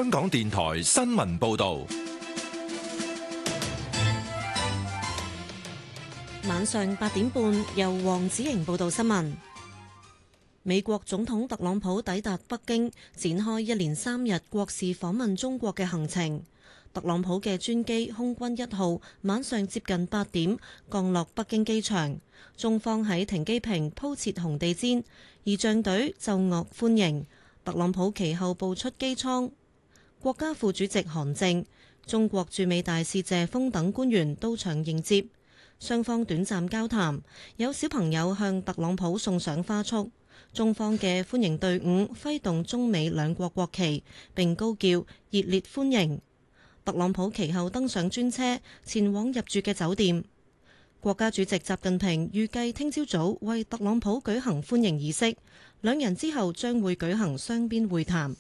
香港電台新聞報道。 晚上8點半，由黃子瑩報道新聞。美國總統特朗普抵達北京，展開一連3日國事訪問中國嘅行程。特朗普嘅專機空軍1號晚上接近8點降落北京機場，中方喺停機坪鋪設紅地毯，儀仗隊奏樂歡迎。特朗普其後步出機艙，國家副主席韓正、中國駐美大使謝鋒等官員到場迎接，雙方短暫交談，有小朋友向特朗普送上花束。中方嘅歡迎隊伍揮動中美兩國國旗，並高叫熱烈歡迎。特朗普其後登上專車，前往入住嘅酒店。國家主席習近平預計聽朝早為特朗普舉行歡迎儀式，兩人之後將會舉行雙邊會談。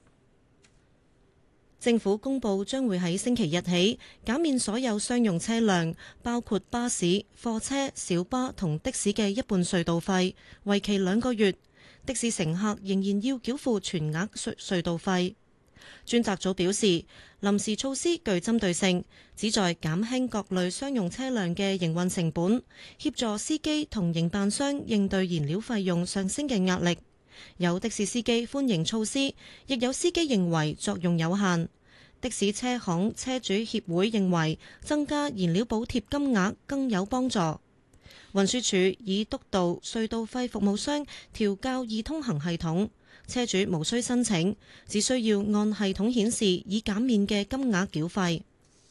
政府公布將會喺星期日起減免所有商用車輛，包括巴士、貨車、小巴同的士嘅一半隧道費，為期2個月。的士乘客仍然要繳付全額隧道費。專責組表示，臨時措施具針對性，旨在減輕各類商用車輛嘅營運成本，協助司機同營辦商應對燃料費用上升嘅壓力。有的士司機歡迎措施，亦有司機認為作用有限。的士車行車主協會認為增加燃料補貼金額更有幫助。運輸署已督導隧道費服務商調校易通行系統，車主無需申請，只需要按系統顯示已減免嘅金額繳費。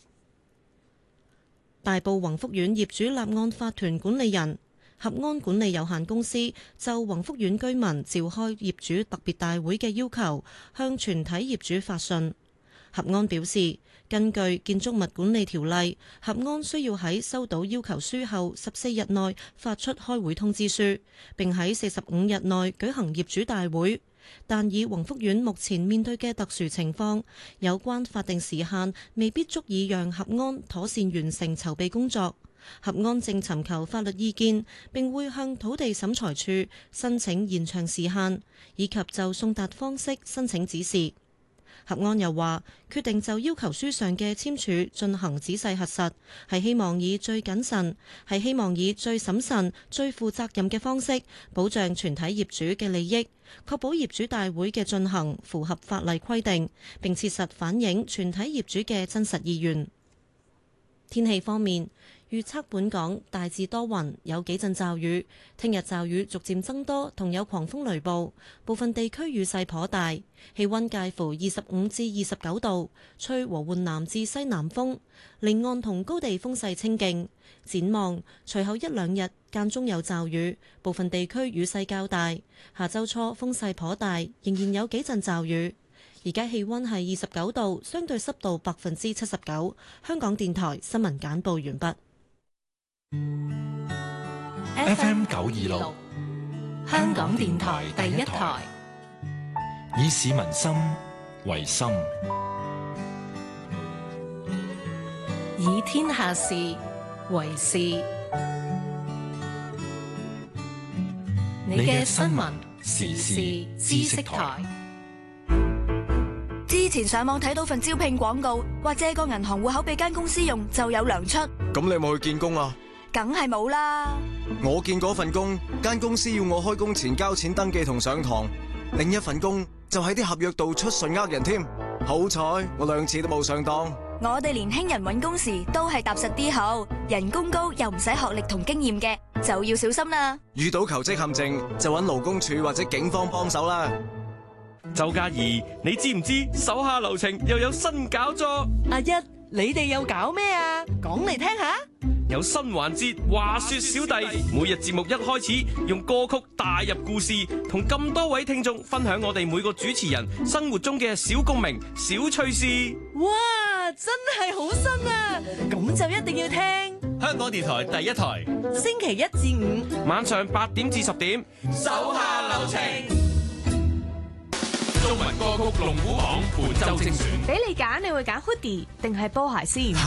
大埔宏福苑業主立案法團管理人合安管理有限公司就宏福苑居民召開業主特別大會嘅要求，向全體業主發信。合安表示，根據建築物管理條例，合安需要喺收到要求書後14日內發出開會通知書，並喺45日內舉行業主大會。但以宏福苑目前面對嘅特殊情況，有關法定時限未必足以讓合安妥善完成籌備工作。合安正尋求法律意見，並會向土地審裁處申請延長時限，以及就送達方式申請指示。合安又話，決定就要求書上嘅簽署進行仔細核實，係希望以最審慎、最負責任嘅方式，保障全體業主嘅利益，確保業主大會嘅進行符合法例規定，並切實反映全體業主嘅真實意願。天氣方面，預測本港大致多雲，有幾陣驟雨。聽日驟雨逐漸增多，同有狂風雷暴，部分地區雨勢頗大。氣溫介乎25至29度，吹和緩南至西南風，離岸同高地風勢清勁。展望隨後1-2日間中有驟雨，部分地區雨勢較大。下週初風勢頗大，仍然有幾陣驟雨。而家氣溫係29度，相對濕度79%。香港電台新聞簡報完畢。 FM 926， 香港電台第一台， 以市民心為心， 以天下事為事。你嘅新聞時事知識台。 之前上網睇到份招聘廣告，話借個銀行戶口俾間公司用就有糧出。 咁你有冇去見工啊？ 梗係冇啦。 我見嗰份工，間公司要我開工前交錢登記同上堂，另一份工就喺啲合約度出信呃人添。好彩我2次都冇上當。 我哋年輕人搵工時都係踏實啲好，人工高又唔使學歷同經驗嘅，就要小心啦。 遇到求職陷阱就搵勞工處或者警方幫手啦。 周嘉怡，你知唔知手下留情又有新搞作？ 阿一，你哋又搞咩啊？講嚟聽下。 有新環節話說小弟，每日節目一開始用歌曲帶入故事，同咁多位聽眾分享我哋每個主持人生活中嘅小共鳴、小趣事。 哇，真係好新啊！咁就一定要聽香港電台第一台， 星期1至5 晚上8點至10點，手下留情。中文歌曲龍虎榜本周精選， 俾你揀，你會揀 hoodie 定係波鞋先？